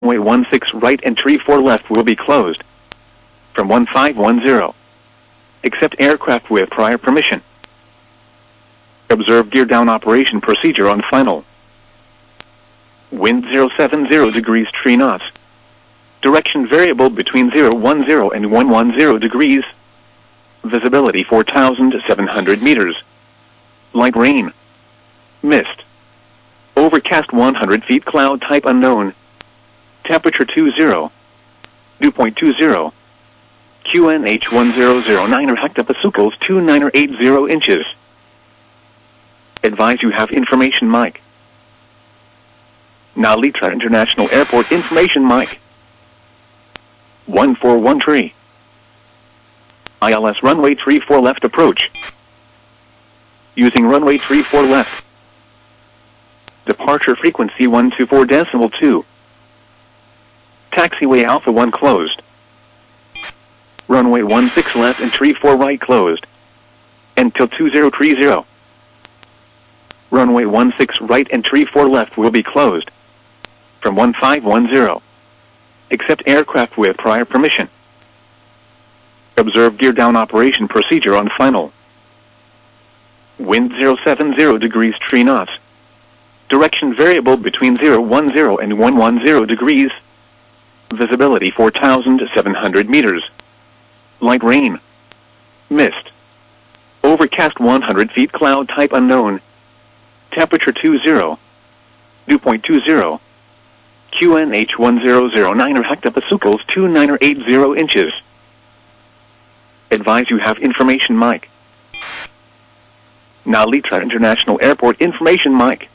runway 16 right and 34 left will be closed. From 1510. Accept aircraft with prior permission. Observe gear down operation procedure on final. Wind 070 degrees 3 knots. Direction variable between 010 and 110 degrees. Visibility 4,700 meters. Light rain. Mist. Overcast 100 feet, cloud type unknown. Temperature 20. Dew point 20. QNH 1009 or hectopascals 2980 inches. Advise you have information mic. Nalitra International Airport information mic. 141 ILS runway 34 left approach. Using runway 34 left. Departure frequency 124.2. Taxiway Alpha 1 closed. Runway 16 left and 34 right closed. Until 2030. Runway 16 right and 34 left will be closed. From 1510. Accept aircraft with prior permission. Observe gear down operation procedure on final. Wind 070 degrees 3 knots. Direction variable between 010 and 110 degrees. Visibility 4,700 meters. Light rain. Mist. Overcast 100 feet, cloud type unknown. Temperature 20. Dew point 20. QNH 1009 or hectopascals 2980 inches. Advise you have information mic. Nalitra International Airport information mic.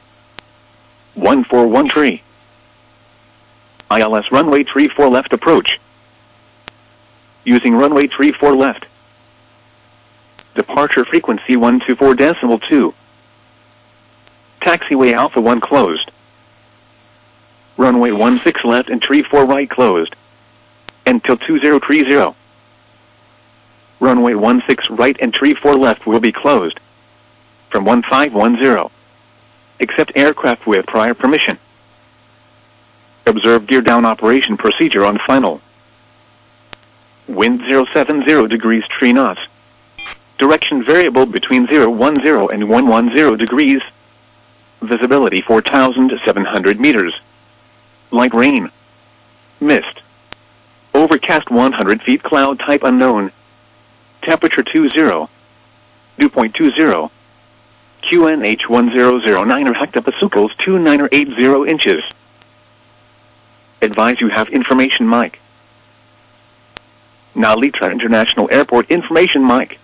141 ILS runway 34 left approach. Using runway 34 left. Departure frequency 124.2. Taxiway Alpha 1 closed. Runway 16 left and 34 right closed. Until 2030. Runway 16 right and 34 left will be closed. From 1510. Accept aircraft with prior permission. Observe gear down operation procedure on final. Wind 070 degrees 3 knots. Direction variable between 010 and 110 degrees. Visibility 4,700 meters. Light rain. Mist. Overcast 100 feet, cloud type unknown. Temperature 20. Dew point 20. QNH 1009 or hectopascals 2980 inches. Advise you have information mic. Nalitra International Airport information mic.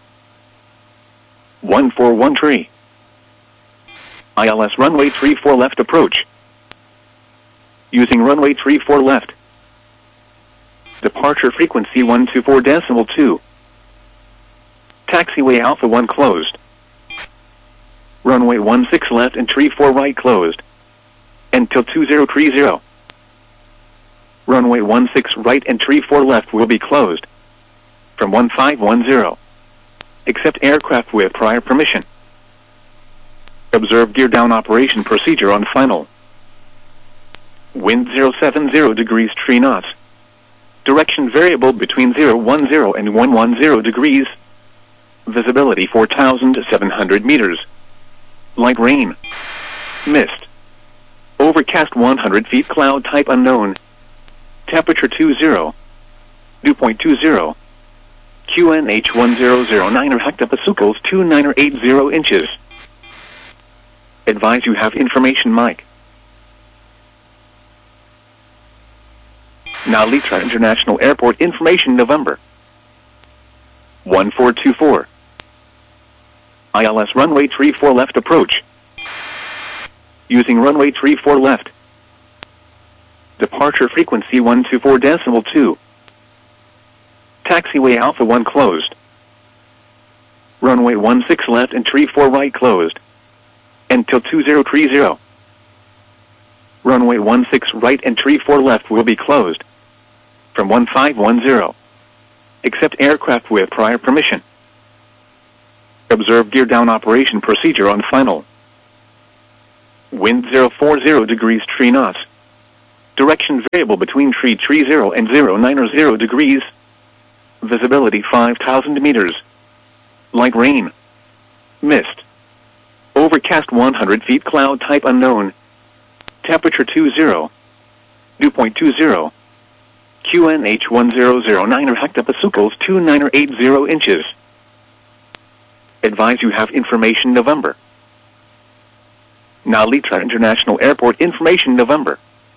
141 ILS runway 34 left approach. Using runway 34 left. Departure frequency 124.2. Taxiway Alpha 1 closed. Runway 16 left and 34 right closed. Until 2030. Runway 16 right and 34 left will be closed. From 1510. Accept aircraft with prior permission. Observe gear down operation procedure on final. Wind 070 degrees 3 knots. Direction variable between 010 and 110 degrees. Visibility 4,700 meters. Light rain. Mist. Overcast 100 feet, cloud type unknown. Temperature 20. Dew point 20. QNH 1009 or hectopascals 2980 inches. Advise you have information mic. Nalitra International Airport information November. 1424. ILS runway 34 left approach. Using runway 34 left. Departure frequency 124.2. Taxiway Alpha 1 closed. Runway 16 left and 34 right closed. Until 2030. Runway 16 right and 34 left will be closed. From 1510. Accept aircraft with prior permission. Observe gear down operation procedure on final. Wind 040 degrees 3 knots. Direction variable between tree 0 and 090 degrees. Visibility 5,000 meters. Light rain. Mist. Overcast 100 feet, cloud type unknown. Temperature 20. Dew point 20. QNH 1009 hectopascals 2980 inches. Advise you have information November. Narita International Airport information November.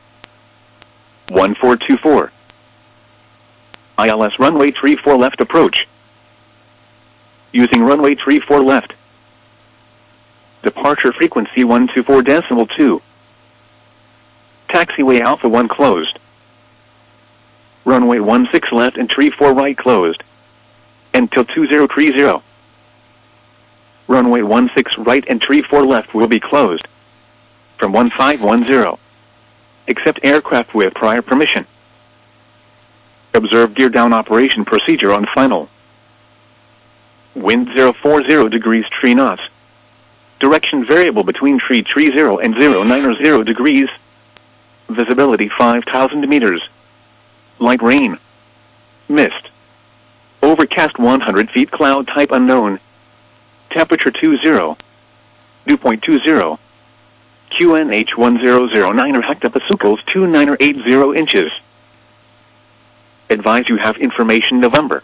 1424. ILS runway 34 left approach. Using runway 34 left. Departure frequency 124.2. Taxiway Alpha 1 closed. Runway 16 left and 34 right closed. Until 2030. Runway 16 right and 34 left will be closed. From 1510. Except aircraft with prior permission. Observe gear down operation procedure on final. Wind 040 degrees 3 knots. Direction variable between tree 30 and 090 degrees. Visibility 5,000 meters. Light rain. Mist. Overcast 100 feet, cloud type unknown. Temperature 20. Dew point 20. QNH 1009 hectopascals 2980 inches. Advise you have information November.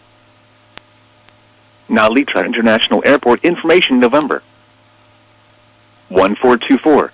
Narita International Airport information November. 1424.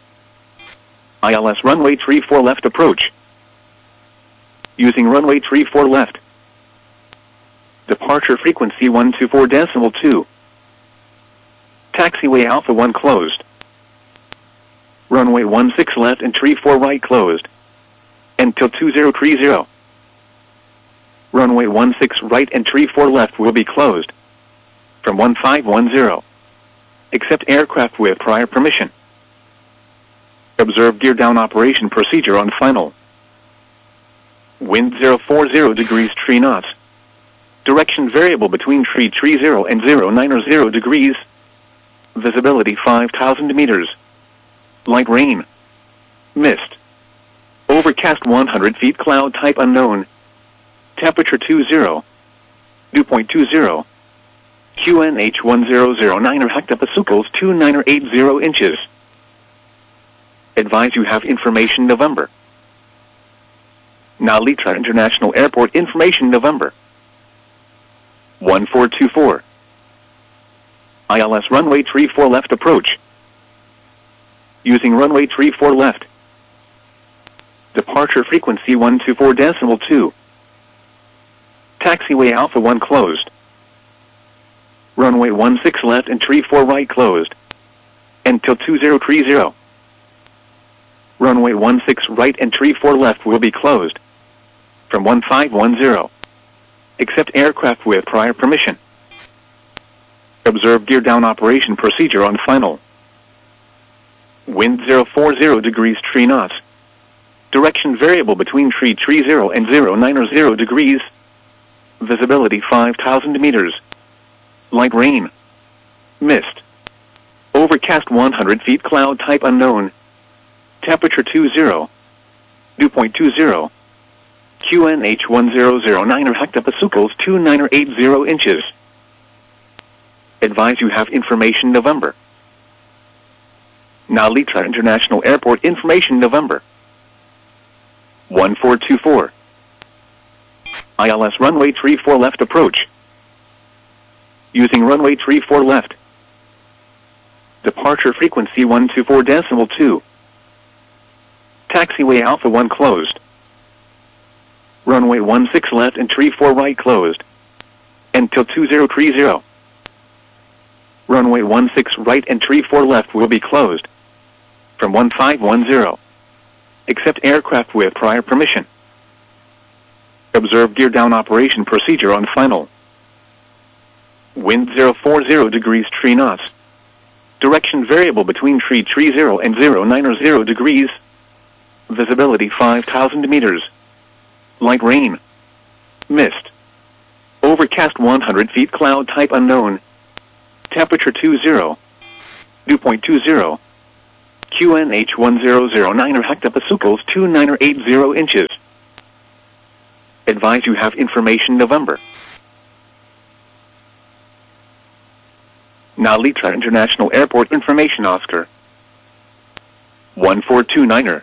ILS runway 34 left approach. Using runway 34 left. Departure frequency 124.2. Taxiway Alpha 1 closed. Runway 16 left and 34 right closed. Until 2030. Runway 16 right and 34 left will be closed. From 1510. Except aircraft with prior permission. Observe gear down operation procedure on final. Wind 040 degrees 3 knots. Direction variable between tree 30 and 090 degrees. Visibility 5,000 meters. Light rain. Mist. Overcast 100 feet, cloud type unknown. Temperature 20. Dew point 20. QNH 1009 hectopascals 2980 inches. Advise you have information November. Narita International Airport information November. 1424. ILS runway 34 left approach. Using runway 34 left. Departure frequency 124.2. Taxiway Alpha 1 closed. Runway 16 left and 34 right closed. Until 2030. Runway 16 right and 34 left will be closed. From 1510. Except aircraft with prior permission. Observe gear down operation procedure on final. Wind 040 degrees 3 knots. Direction variable between tree 30 and 090 degrees. Visibility 5,000 meters. Light rain. Mist. Overcast 100 feet, cloud type unknown. Temperature 20. Dew point 20. QNH 1009 hectopascals 2980 inches. Advise you have information November. Narita International Airport information November. 1424. ILS runway 34 left approach. Using runway 34 left. Departure frequency 124.2. Taxiway Alpha 1 closed. Runway 16 left and 34 right closed. Until 2030. Runway 16 right and 34 left will be closed. From 1510. Except aircraft with prior permission. Observe gear down operation procedure on final. Wind 040 degrees 3 knots. Direction variable between tree 30 and 090 degrees. Visibility 5,000 meters. Light rain. Mist. Overcast 100 feet, cloud type unknown. Temperature 20. Dew point 20. QNH1009 hectopascals 2980 inches. Advise you have information November. Nalitra International Airport information Oscar 1429er.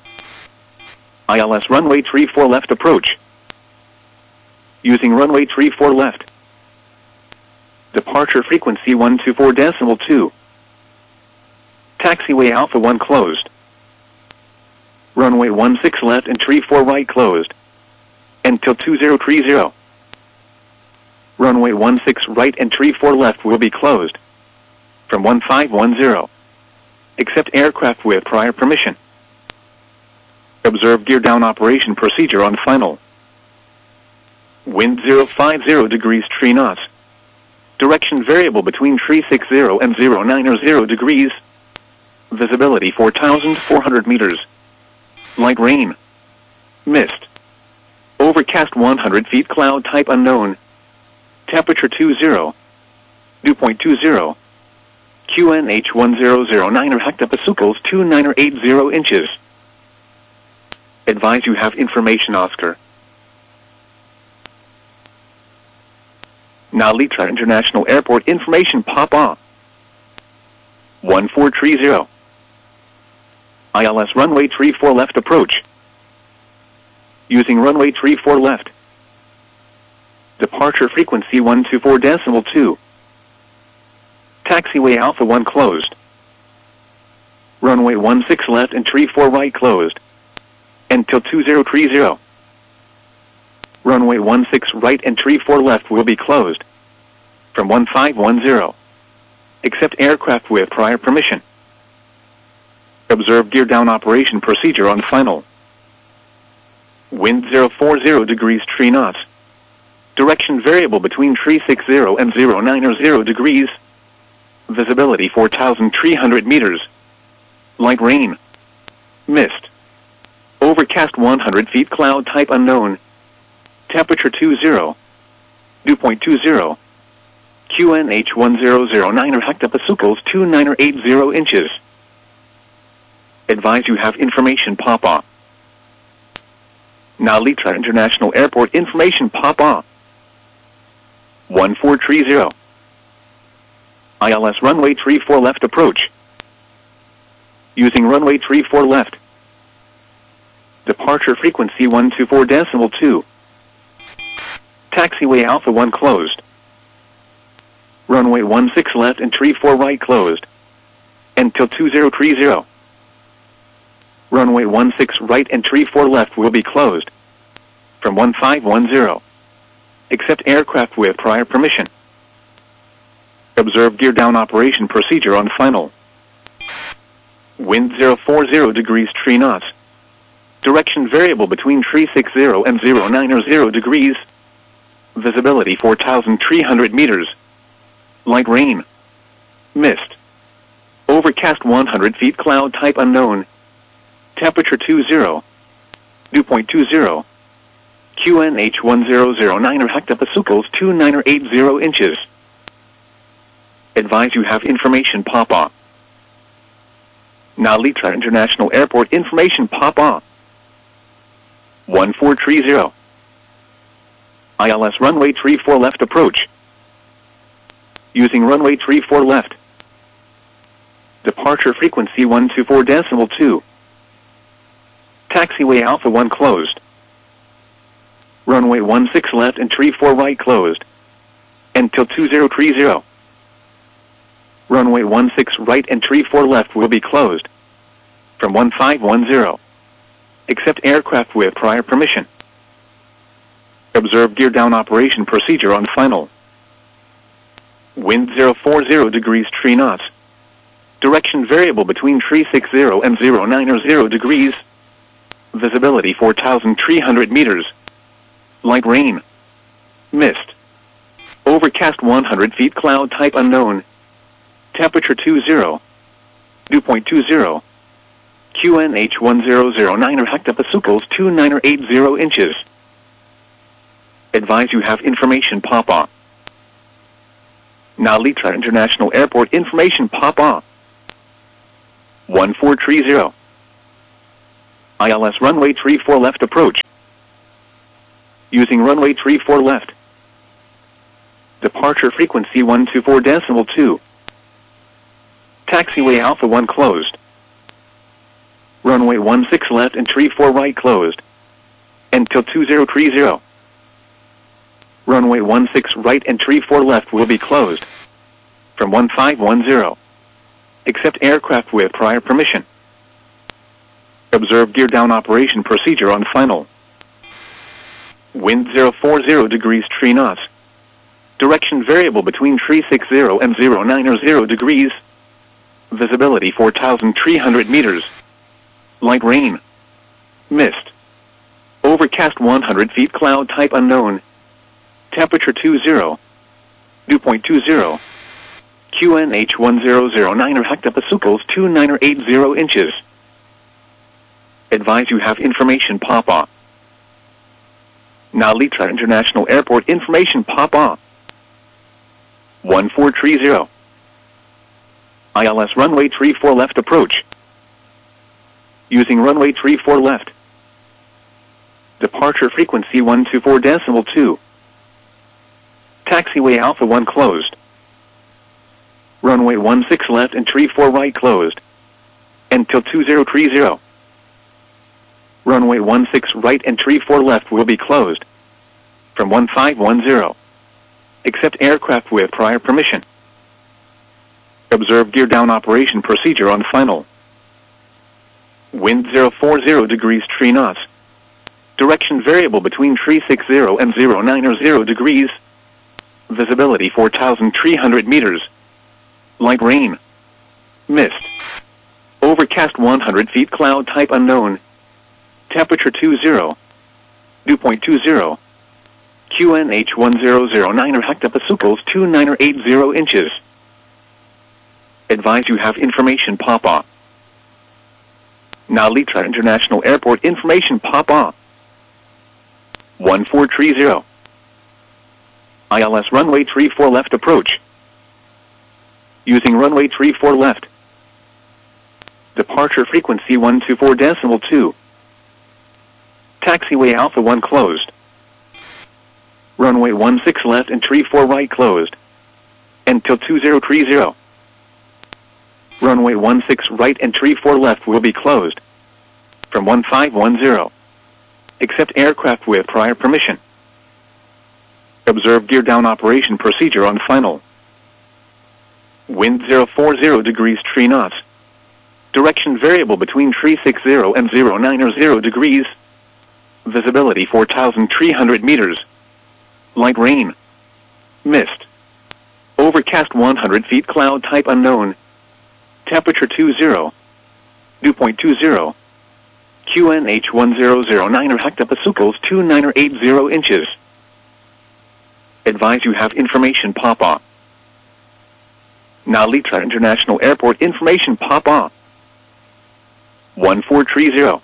ILS runway 34 left approach. Using runway 34 left. Departure frequency 124.2. Taxiway Alpha 1 closed. Runway 16 left and 34 right closed. Until 2030. Runway 16 right and 34 left will be closed. From 1510. Except aircraft with prior permission. Observe gear down operation procedure on final. Wind 050 degrees 3 knots. Direction variable between 360 and 090 degrees. Visibility 4,400 meters. Light rain. Mist. Overcast 100 feet cloud type unknown. Temperature 20. Dew point 20. QNH1009 hectopascals 2980 inches. Advise you have information Oscar. Nalitra International Airport information Papa 1430. ILS runway 34 left approach. Using runway 34 left. Departure frequency 124.2. Taxiway Alpha 1 closed. Runway 16 left and 34 right closed. Until 2030. Runway 16 right and 34 left will be closed. From 1510. Except aircraft with prior permission. Observe gear down operation procedure on final. Wind 040 degrees 3 knots. Direction variable between 360 and 090 degrees. Visibility 4,300 meters. Light rain. Mist. Overcast 100 feet cloud type unknown. Temperature 20. Dew point 20. QNH1009 hectopascals 2980 inches. Advise you have information Papa. Nalitra International Airport information Papa 1430. ILS runway 34 left approach. Using runway 34 left. Departure frequency 124.2. Taxiway Alpha 1 closed. Runway 16 left and 34 right closed. Until 2030. Runway 16 right and 34 left will be closed. From 1510. Except aircraft with prior permission. Observe gear down operation procedure on final. Wind 040 degrees 3 knots. Direction variable between 360 and 090 degrees. Visibility 4,300 meters. Light rain. Mist. Overcast 100 feet cloud type unknown. Temperature 20. Dew point 20. QNH1009 hectopascals 2980 inches. Advise you have information Papa. Nalitra International Airport information Papa 1430. ILS runway 34 left approach. Using runway 34 left. Departure frequency 124.2. Taxiway Alpha 1 closed. Runway 16 left and 34 right closed. Until 2030. Runway 16 right and 34 left will be closed. From 1510. Except aircraft with prior permission. Observe gear down operation procedure on final. Wind 040 degrees 3 knots. Direction variable between 360 and 090 degrees. Visibility 4,300 meters. Light rain. Mist. Overcast 100 feet cloud type unknown. Temperature 20. Dew point 20. QNH1009 hectopascals 2980 inches. Advise you have information Papa. Nalitra International Airport information Papa 1430. ILS runway 34 left approach. Using runway 34 left. Departure frequency 124.2. Taxiway Alpha 1 closed. Runway 16 left and 34 right closed. Until 2030. Runway 16 right and 34 left will be closed. From 1510. Except aircraft with prior permission. Observe gear down operation procedure on final. Wind 040 degrees 3 knots. Direction variable between 360 and 090 degrees. Visibility 4,300 meters. Light rain. Mist. Overcast 100 feet cloud type unknown. Temperature 20. Dew point 20. QNH 1009 hectopascals 2980 inches. Advise you have information pop-off. Narita International Airport information pop-off. 1430. ILS runway 34 left approach. Using runway 34 left. Departure frequency 124.2. Taxiway Alpha 1 closed. Runway 16 left and 34 right closed. Until 2030. Runway 16 right and 34 left will be closed. From 1510. Except aircraft with prior permission. Observe gear down operation procedure on final. Wind 040 degrees 3 knots. Direction variable between 360 and 090 degrees. Visibility 4,300 meters. Light rain. Mist. Overcast 100 feet cloud type unknown. Temperature 20. Dew point 20. QNH 1009 hectopascals 2980 inches. Advise you have information pop-off. Narita International Airport information pop-off. 1430. ILS runway 34 left approach. Using runway 34 left. Departure frequency 124.2. Taxiway Alpha 1 closed. Runway 16 left and 34 right closed. Until 2030. Runway 16 right and 34 left will be closed. From 1510. Except aircraft with prior permission. Observe gear down operation procedure on final. Wind 040 degrees 3 knots. Direction variable between 360 and 090 degrees. Visibility 4,300 meters. Light rain. Mist. Overcast 100 feet cloud type unknown. Temperature 20. Dew point 20. QNH 1009 hectopascals 2980 inches. Advise you have information pop-off. Narita International Airport information pop-off. 1430.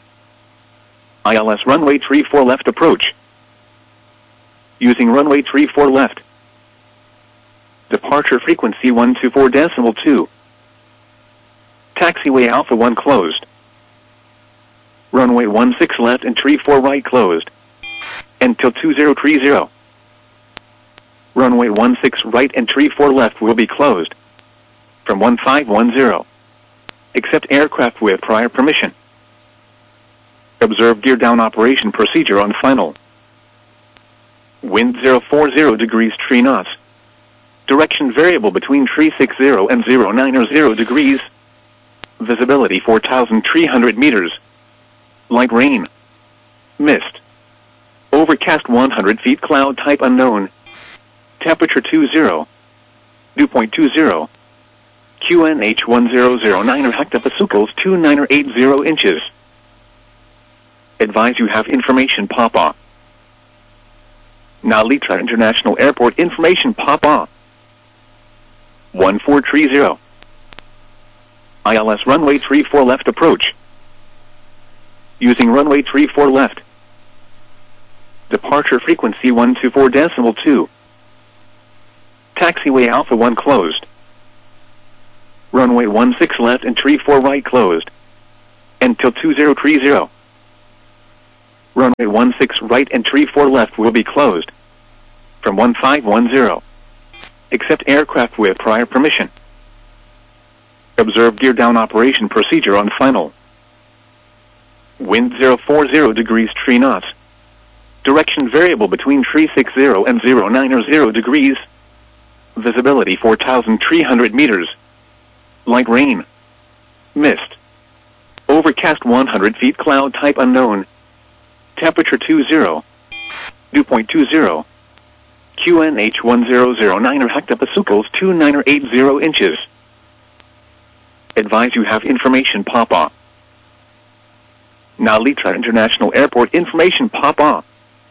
ILS runway 34 left approach. Using runway 34 left. Departure frequency 124.2. Taxiway Alpha 1 closed. Runway 16 left and 34 right closed. Until 2030. Runway 16 right and 34 left will be closed. From 1510. Except aircraft with prior permission. Observe gear down operation procedure on final. Wind 040 degrees 3 knots. Direction variable between 360 and 090 degrees. Visibility 4,300 meters. Light rain. Mist. Overcast 100 feet cloud type unknown. Temperature 20. Dew point 20. QNH 1009 hectopascals 2980 inches. Advise you have information pop-off. Narita International Airport information pop-off. 1430. ILS runway 34 left approach. Using runway 34 left. Departure frequency 124.2. Taxiway Alpha 1 closed. Runway 16 left and tree 4 right closed. Until 2030. Runway 16 right and tree 4 left will be closed. From 1510. Accept aircraft with prior permission. Observe gear down operation procedure on final. Wind 040 degrees tree knots. Direction variable between 360 and 090 degrees. Visibility 4,300 meters. Light rain. Mist. Overcast 100 feet cloud type unknown. Temperature 20. Dew point 20. QNH 1009 or hectopascals 2980 inches. Advise you have information pop-up. Narita International Airport information pop-up.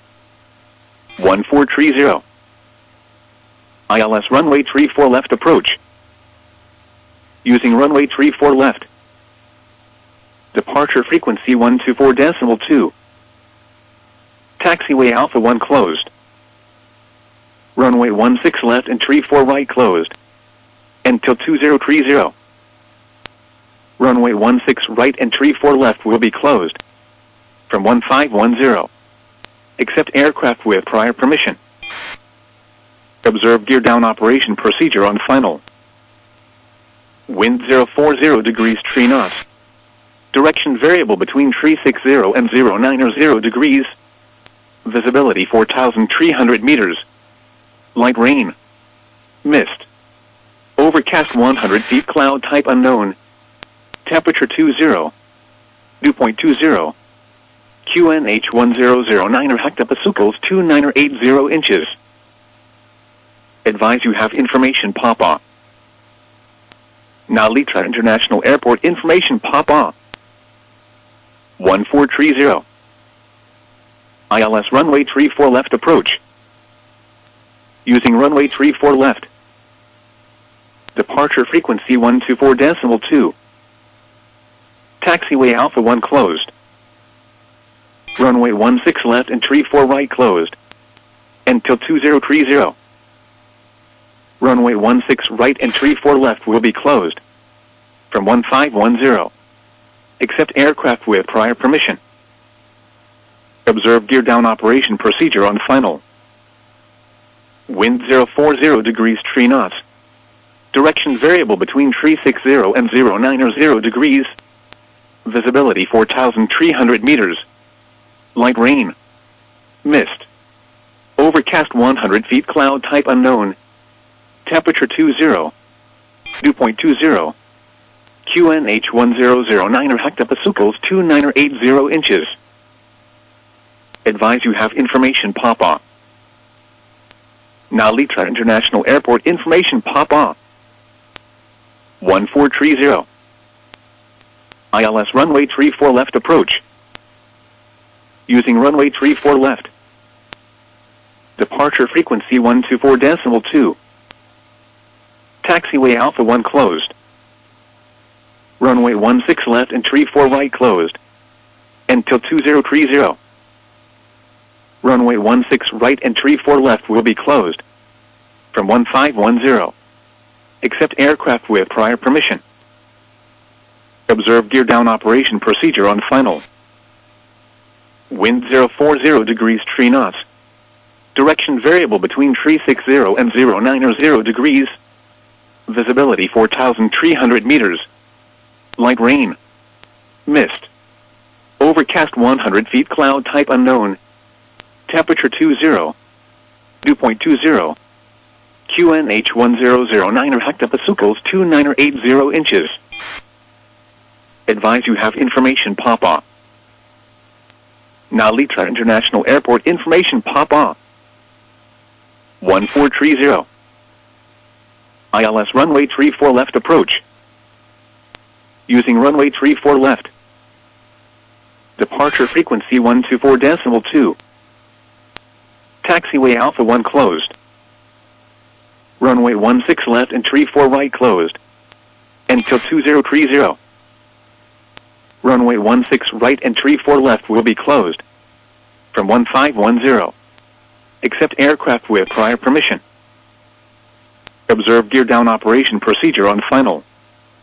1430. ILS runway 34 left approach. Using runway 34 left. Departure frequency 124.2. Taxiway Alpha 1 closed. Runway 16 left and 34 right closed. Until 2030. Runway 16 right and 34 left will be closed. From 1510. Accept aircraft with prior permission. Observe gear down operation procedure on final. Wind 040 degrees tree knots. Direction variable between 360 and 090 degrees. Visibility 4,300 meters. Light rain. Mist. Overcast 100 feet cloud type unknown. Temperature 20. Dew point 20. QNH 1009 or hectopascals 2980 inches. Advise you have information pop-up. Narita International Airport information pop-up. 1430. ILS runway 34 left approach. Using runway 34 left. Departure frequency 124.2. Taxiway Alpha 1 closed. Runway 16 left and 34 right closed. Until 2030. Runway 16 right and 34 left will be closed. From 1510. Accept aircraft with prior permission. Observe gear down operation procedure on final. Wind 040 degrees tree knots. Direction variable between 360 and 090 degrees. Visibility 4,300 meters. Light rain. Mist. Overcast 100 feet cloud type unknown. Temperature 20. Dew point 20. QNH 1009 or hectopascals 2980 inches. Advise you have information pop-up. Narita International Airport information pop-up. 1430. ILS runway 34 left approach. Using runway 34 left. Departure frequency 124.2. Taxiway Alpha 1 closed. Runway 16 left and 34 right closed. Until 2030. Runway 16 right and 34 left will be closed. From 1510. Accept aircraft with prior permission. Observe gear down operation procedure on final. Wind 040 degrees tree knots. Direction variable between 360 and 090 degrees. Visibility 4,300 meters. Light rain. Mist. Overcast 100 feet cloud type unknown. Temperature 20. Dew point 20. QNH 1009 or hectopascals 2980 inches. Advise you have information pop-up. Narita International Airport information pop-up. 1430. ILS runway 34 left approach. Using runway 34 left. Departure frequency 124.2. Taxiway Alpha 1 closed. Runway 16 left and 34 right closed. Until 2030. Runway 16 right and 34 left will be closed. From 1510. Accept aircraft with prior permission. Observe gear down operation procedure on final.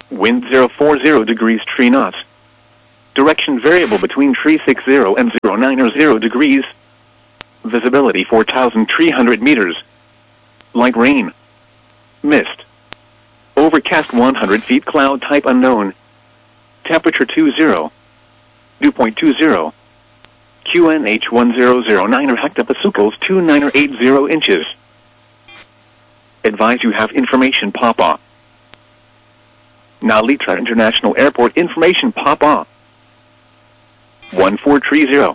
Wind 040 degrees 3 knots. Direction variable between 360 and 090 degrees. Visibility 4,300 meters. Light rain. Mist. Overcast 100 feet, cloud type unknown. Temperature 20. Dew point 20. QNH 1009 or hectopascals 2980 inches. Advise you have information pop-up. Narita International Airport information pop-up. 1430.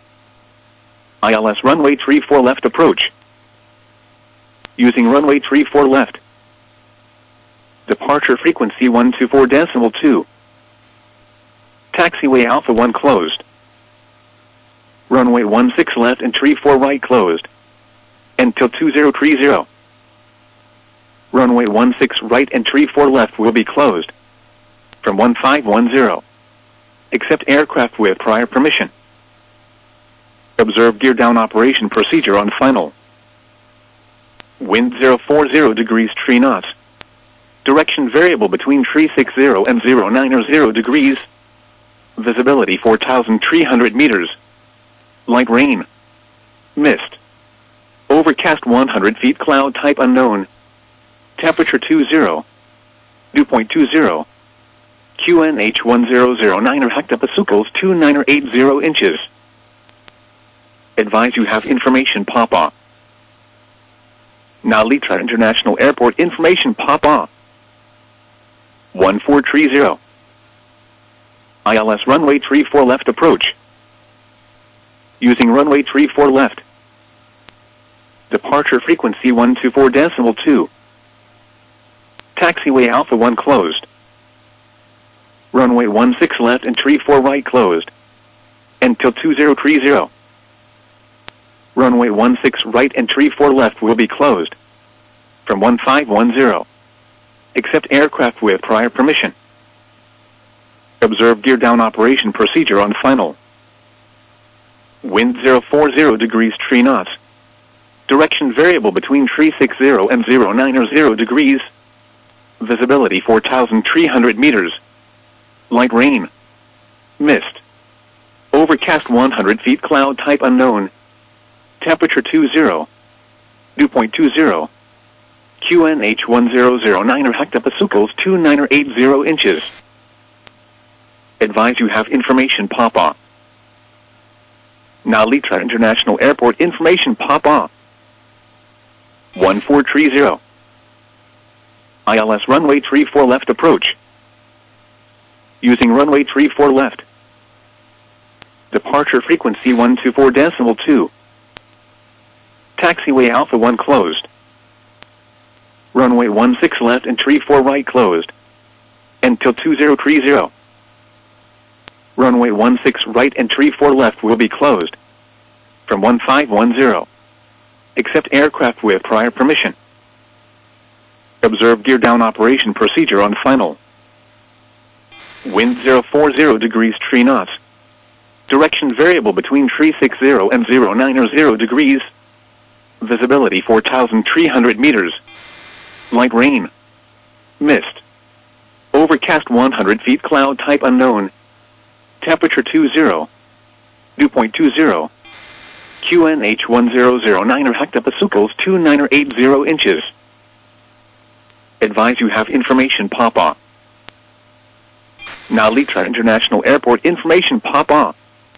ILS runway 34 left approach. Using runway 34 left. Departure frequency 124.2. Taxiway Alpha 1 closed. Runway 16 left and 34 right closed. Until 2030. Runway 16 right and 34 left will be closed. From 1510. Except aircraft with prior permission. Observe gear down operation procedure on final. Wind 040 degrees 3 knots. Direction variable between 360 and 090 degrees. Visibility 4,300 meters. Light rain. Mist. Overcast 100 feet, cloud type unknown. Temperature 20. Dew point 20. QNH 1009 or hectopascals 2980 inches. Advise you have information pop-up. Narita International Airport information pop-up. 1430. ILS runway 34 left approach. Using runway 34 left. Departure frequency 124.2. Taxiway Alpha 1 closed. Runway 16 left and 34 right closed. Until 2030. Runway 16 right and 34 left will be closed. From 1510. Except aircraft with prior permission. Observe gear down operation procedure on final. Wind 040 degrees 3 knots. Direction variable between 360 and 090 degrees. Visibility 4,300 meters. Light rain. Mist. Overcast 100 feet, cloud type unknown. Temperature 20. Dew point 20. QNH 1009 or hectopascals 2980 inches. Advise you have information pop-up. Narita International Airport information pop-up. 1430. ILS runway 34 left approach. Using runway 34 left. Departure frequency 124.2. Taxiway Alpha 1 closed. Runway 16 left and 34 right closed. Until 2030. Runway 16 right and 34 left will be closed. From 1510. Except aircraft with prior permission. Observe gear down operation procedure on final. Wind 040 degrees 3 knots. Direction variable between 360 and 090 degrees. Visibility 4,300 meters. Light rain. Mist. Overcast 100 feet, cloud type unknown. Temperature 20. Dew point 20. QNH 1009 or hectopascals 2980 inches. Advise you have information pop-up. Narita International Airport information pop-up.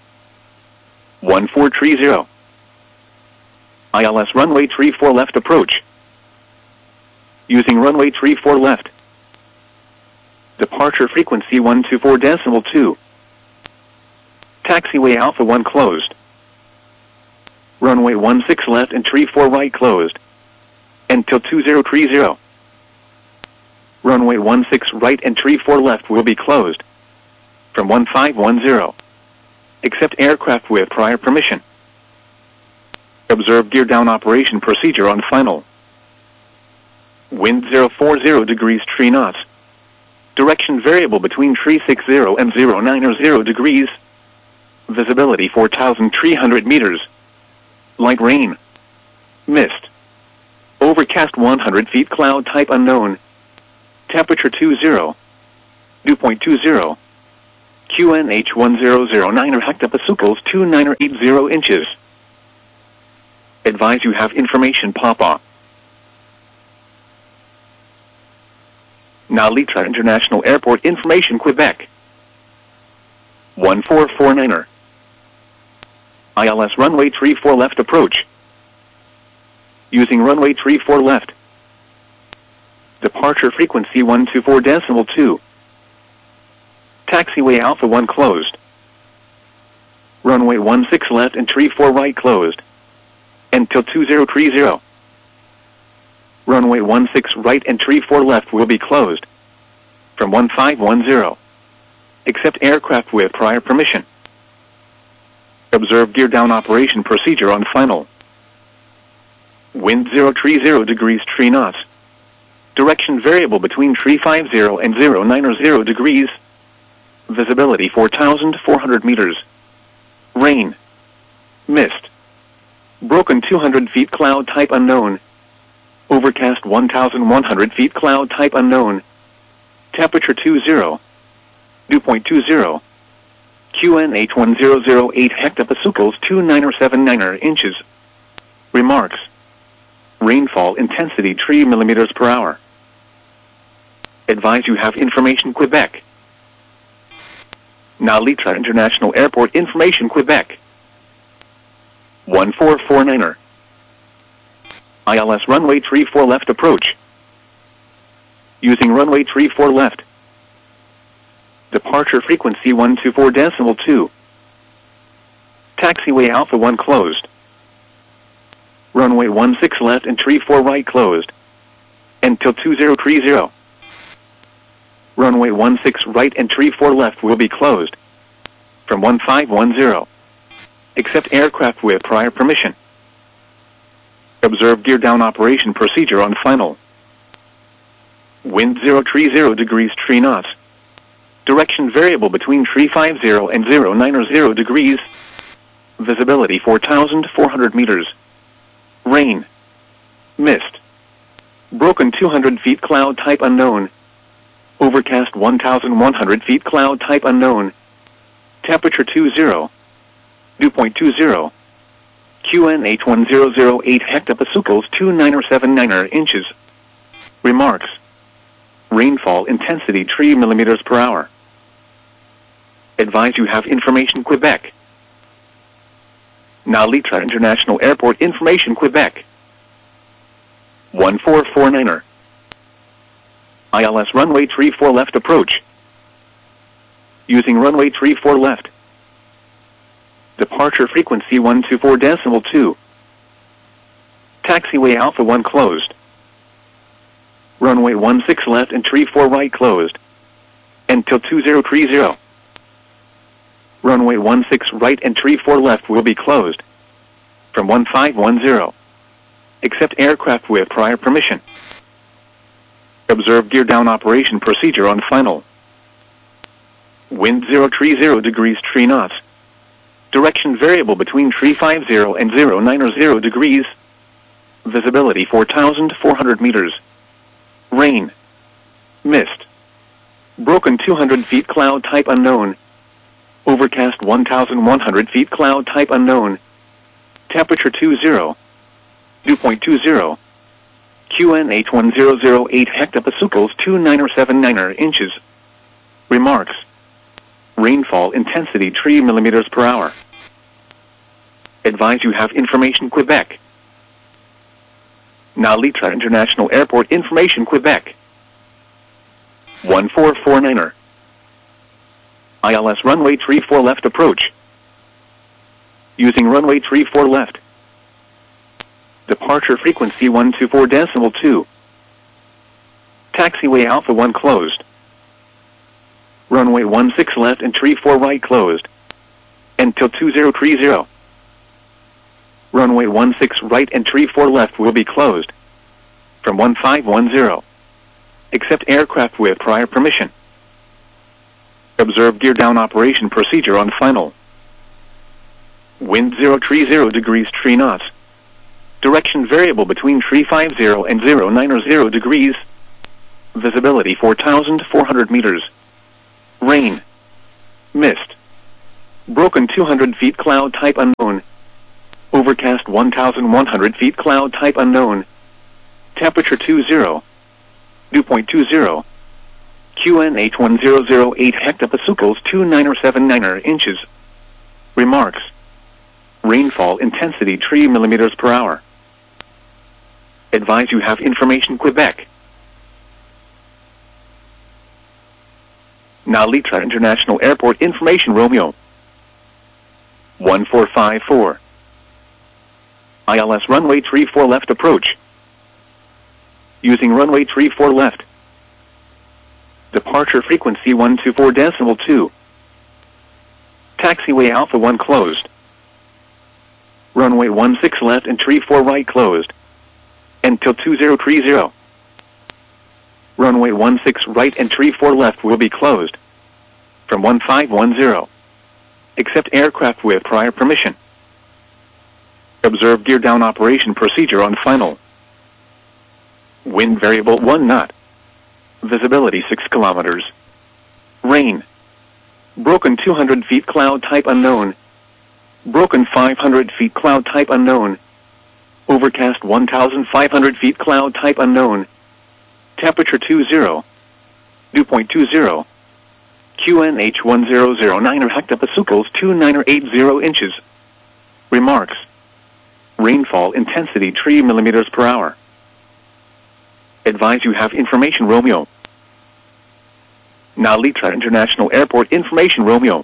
1430. ILS runway 34 left approach. Using runway 34 left. Departure frequency 124.2. Taxiway Alpha 1 closed. Runway 16 left and 34 right closed. Until 2030. Runway 16 right and 34 left will be closed. From 1510. Except aircraft with prior permission. Observe gear down operation procedure on final. Wind 040 degrees 3 knots. Direction variable between 360 and 090 degrees. Visibility 4,300 meters. Light rain. Mist. Overcast 100 feet, cloud type unknown. Temperature 20. 2.20. QNH 1009 hectopascals 2980 inches. Advise you have information Papa. Nalitra International Airport information Quebec. 1449er. ILS runway 34 left approach. Using runway 34 left. Departure frequency 124.2. Taxiway Alpha 1 closed. Runway 16 left and 34 right closed. Until 2030. Runway 16 right and 34 left will be closed. From 1510. Except aircraft with prior permission. Observe gear down operation procedure on final. Wind 030 degrees 3 knots. Direction variable between 350 and 090 degrees. Visibility 4,400 meters. Rain. Mist. Broken 200 feet cloud type unknown. Overcast 1,100 feet cloud type unknown. Temperature 20. 2.20. QNH 1008 hectopascals 2979 inches. Remarks. Rainfall intensity 3 millimeters per hour. Advise you have information Quebec. Nalitra International Airport information Quebec. 1449er. ILS runway 34 left approach. Using runway 34 left. Departure frequency 124.2. Taxiway Alpha 1 closed. Runway 16 left and 34 right closed. Until 2030. Runway 16 right and 34 left will be closed. From 1510. Except aircraft with prior permission. Observe gear down operation procedure on final. Wind 030 degrees 3 knots. Direction variable between 350 and 090 degrees. Visibility 4,400 meters. Rain. Mist. Broken 200 feet cloud type unknown. Overcast 1,100 feet cloud type unknown. Temperature 20. 2.20. QNH 1008 hectopascals 2979 inches. Remarks. Rainfall intensity 3 millimeters per hour. Advise you have information Quebec. Nalitra International Airport information Quebec. 1449er. ILS runway 34 left approach. Using runway 34 left. Departure frequency 124.2. Taxiway Alpha 1 closed. Runway 16 left and 34 right closed. Until 2030. Runway 16 right and 34 left will be closed. From 1510. Except aircraft with prior permission. Observe gear down operation procedure on final. Wind 030 degrees 3 knots. Direction variable between 350 and 090 degrees. Visibility 4,400 meters. Rain. Mist. Broken 200 feet cloud type unknown. Overcast 1,100 feet cloud type unknown. Temperature 20. 2.20. QNH 1008 hectopascals 2979 inches. Remarks. Rainfall intensity 3 millimeters per hour. Advise you have information Quebec. Nalitra International Airport information Quebec. 1449er. ILS runway 34 left approach. Using runway 34 left. Departure frequency 124.2. Taxiway Alpha 1 closed. Runway 16 left and 34 right closed. Until 2030. Runway 16 right and 34 left will be closed. From 1510. Except aircraft with prior permission. Observe gear down operation procedure on final. Wind 030 degrees 3 knots. Direction variable between 350 and 090 degrees. Visibility 4,400 meters. Rain. Mist. Broken 200 feet cloud type unknown. Overcast 1,100 feet cloud type unknown. Temperature 20. Dew point 20. QNH 1008 hectopascals 2979 inches. Remarks. Rainfall intensity 3 millimeters per hour. Advise you have information Quebec. Now Litra International Airport information Romeo. 1454. ILS runway 34 left approach. Using runway 34 left. Departure frequency 124.2. Taxiway Alpha 1 closed. Runway 16 left and 34 right closed. Until 2030. Runway 16 right and 34 left will be closed. From 1510. Except aircraft with prior permission. Observe gear down operation procedure on final. Wind variable 1 knot. Visibility 6 kilometers. Rain. Broken 200 feet cloud type unknown. Broken 500 feet cloud type unknown. Overcast 1,500 feet cloud type unknown. Temperature 20. Dew point 20. QNH 1009 hectopascals 2980 inches. Remarks. Rainfall intensity 3 millimeters per hour. Advise you have information Romeo. Now Litra International Airport information Romeo.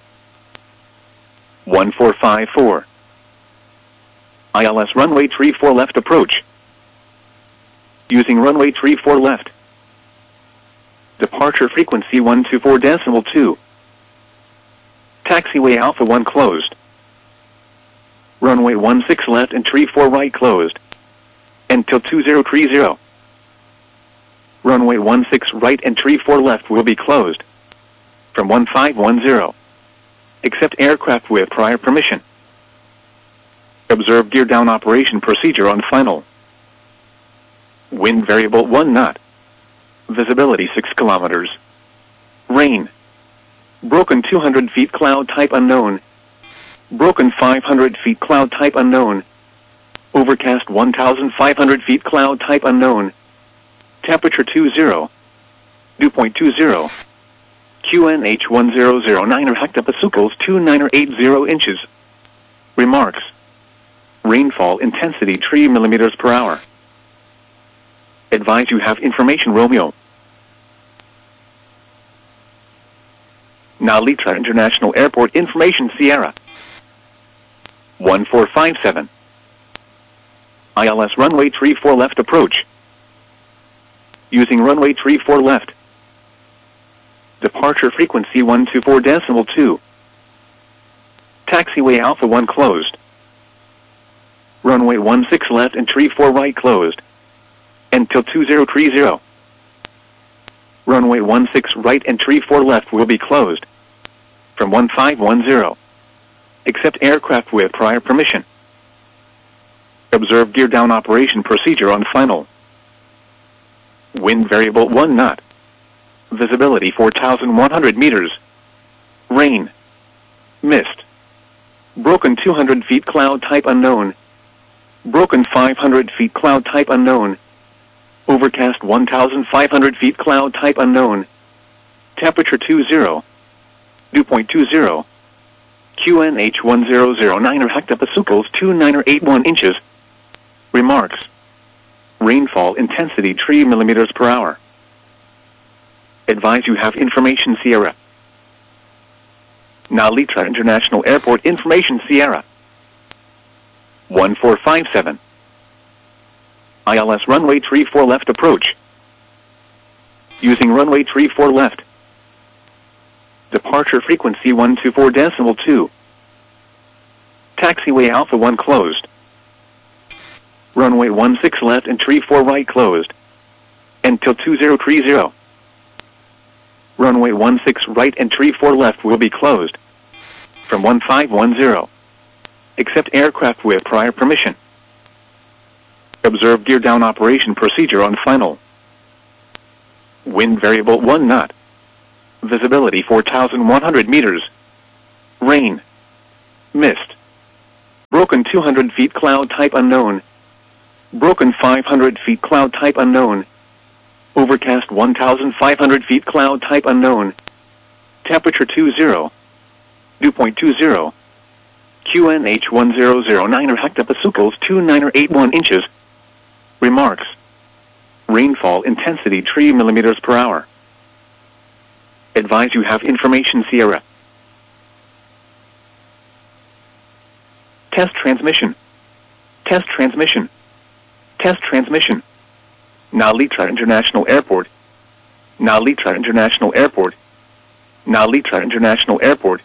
1454. ILS runway 34 left approach. Using runway 34 left. Departure frequency 124.2. Taxiway Alpha 1 closed. Runway 16 left and 34 right closed. Until 2030. Runway 16 right and 34 left will be closed. From 1510. Except aircraft with prior permission. Observe gear down operation procedure on final. Wind variable 1 knot. Visibility 6 kilometers. Rain. Broken 200 feet cloud type unknown. Broken 500 feet cloud type unknown. Overcast 1,500 feet cloud type unknown. Temperature 20. Dew point 20. QNH 1009 hectopascals 2980 inches. Remarks. Rainfall intensity 3 millimeters per hour. Advise you have information Romeo. Now Litra International Airport information Sierra. 1457. ILS runway 34 left approach. Using runway 34 left. Departure frequency 124.2. Taxiway Alpha 1 closed. Runway 16 left and 34 right closed. Until 2030. Runway 16 right and 34 left will be closed. From 1510. Except aircraft with prior permission. Observe gear down operation procedure on final. Wind variable 1 knot. Visibility 4,100 meters. Rain. Mist. Broken 200 feet cloud type unknown. Broken 500 feet cloud type unknown. Overcast 1,500 feet cloud type unknown. Temperature 20. Dew point 20. QNH 1009 hectopascals 2981 inches. Remarks. Rainfall intensity 3 millimeters per hour. Advise you have information Sierra. Now Litra International Airport information Sierra. 1457. ILS runway 34 left approach. Using runway 34 left. Departure frequency 124.2. Taxiway Alpha 1 closed. Runway 16 left and 34 right closed. Until 2030. Runway 16 right and 34 left will be closed. From 1510. Except aircraft with prior permission. Observe gear down operation procedure on final. Wind variable 1 knot. Visibility 4,100 meters. Rain. Mist. Broken 200 feet cloud type unknown. Broken 500 feet cloud type unknown. Overcast 1,500 feet cloud type unknown. Temperature 20. Dew point 20. QNH 1009 or hectopascals 29 or 81 inches. Remarks. Rainfall intensity 3 millimeters per hour. Advise you have information Sierra. Test transmission. Test transmission. Test transmission. Nalitra International Airport. Nalitra International Airport. Nalitra International Airport.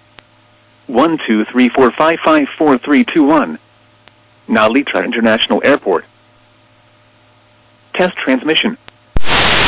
12345544321. Nalitra International Airport. Test transmission.